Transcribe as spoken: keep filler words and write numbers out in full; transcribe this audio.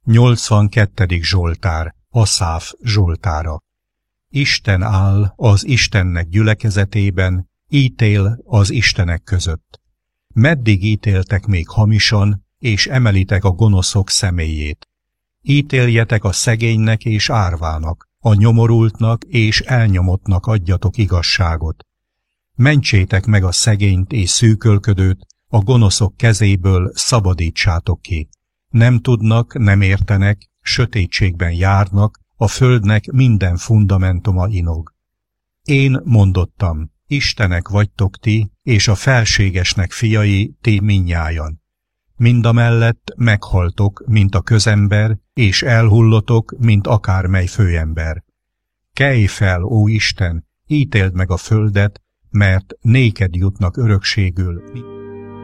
nyolcvankettedik Zsoltár, Aszáf Zsoltára. Isten áll az Istennek gyülekezetében, ítél az istenek között. Meddig ítéltek még hamisan, és emelitek a gonoszok személyét? Ítéljetek a szegénynek és árvának, a nyomorultnak és elnyomottnak adjatok igazságot. Mentsétek meg a szegényt és szűkölködőt, a gonoszok kezéből szabadítsátok ki. Nem tudnak, nem értenek, sötétségben járnak, a földnek minden fundamentuma inog. Én mondottam, Istenek vagytok ti, és a felségesnek fiai ti mindnyájan. Mindamellett meghaltok, mint a közember, és elhullotok, mint akármely főember. Kelj fel, ó Isten, ítéld meg a földet, mert néked jutnak örökségül.